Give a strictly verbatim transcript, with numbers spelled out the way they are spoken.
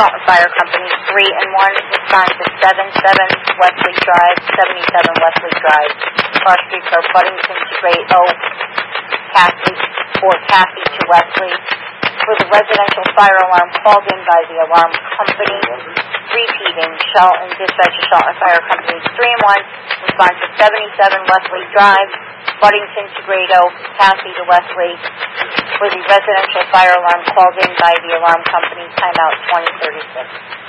Shelton Fire Company, three and one, respond to seven seven Wesley Drive, seventy-seven Wesley Drive. Cross streets are Buddington to Great Oak, Kathy, or Kathy to Wesley. For the residential fire alarm called in by the alarm company, repeating, Shelton, dispatch of Shelton Fire Company, three and one, respond to seventy-seven Wesley Drive, Buddington to Great Oak, Kathy to Wesley. For the residential fire alarm called in by the alarm company, timeout twenty thirty-six.